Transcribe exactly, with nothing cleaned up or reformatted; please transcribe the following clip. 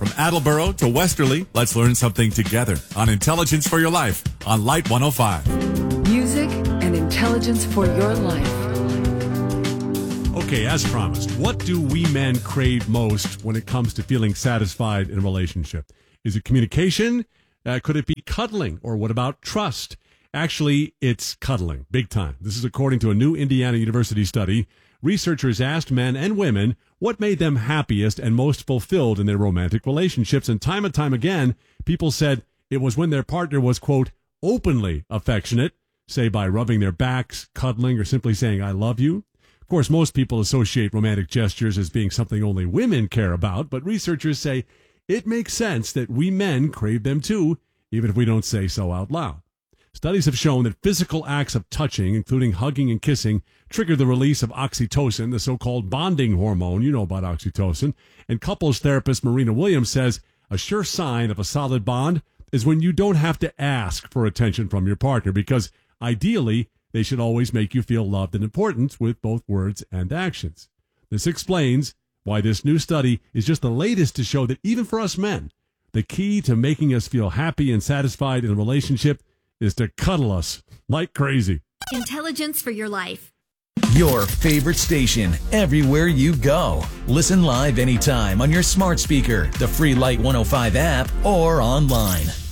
From Attleboro to Westerly, let's learn something together on Intelligence for Your Life on Light one oh five. Music and intelligence for your life. Okay, as promised, what do we men crave most when it comes to feeling satisfied in a relationship? Is it communication? Uh, could it be cuddling? Or what about trust? Actually, it's cuddling, big time. This is according to a new Indiana University study. Researchers asked men and women what made them happiest and most fulfilled in their romantic relationships. And time and time again, people said it was when their partner was, quote, openly affectionate, say by rubbing their backs, cuddling, or simply saying, I love you. Of course, most people associate romantic gestures as being something only women care about, but researchers say it makes sense that we men crave them too, even if we don't say so out loud. Studies have shown that physical acts of touching, including hugging and kissing, trigger the release of oxytocin, the so-called bonding hormone. You know about oxytocin. And couples therapist Marina Williams says a sure sign of a solid bond is when you don't have to ask for attention from your partner, because ideally they should always make you feel loved and important with both words and actions. This explains why this new study is just the latest to show that even for us men, the key to making us feel happy and satisfied in a relationship is to cuddle us like crazy. Intelligence for Your Life. Your favorite station, everywhere you go. Listen live anytime on your smart speaker, the free Light one oh five app, or online.